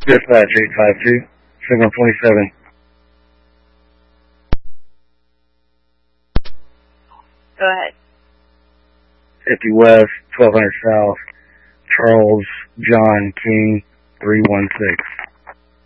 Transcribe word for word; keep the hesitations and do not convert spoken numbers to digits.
Dispatch eight five two, signal twenty-seven. Go ahead. fifty West, twelve hundred South, Charles John King, three one six.